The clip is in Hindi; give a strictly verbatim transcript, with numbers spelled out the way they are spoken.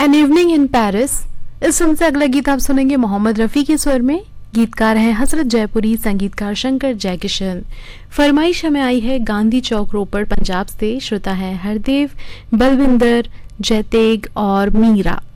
An evening in Paris. इस फिल्म से अगला गीत आप सुनेंगे मोहम्मद रफ़ी के स्वर में। गीतकार हैं हसरत जयपुरी, संगीतकार शंकर जयकिशन। फरमाइश हमें आई है गांधी चौक रोपड़ पंजाब से। श्रोता है हरदेव, बलविंदर, जयतेग और मीरा।